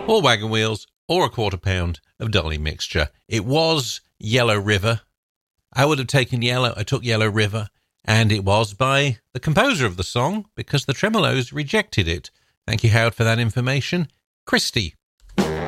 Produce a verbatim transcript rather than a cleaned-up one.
or wagon wheels, or a quarter pound of Dolly mixture. It was Yellow River. I would have taken Yellow. I took Yellow River, and it was by the composer of the song because the Tremolos rejected it. Thank you, Howard, for that information. Christy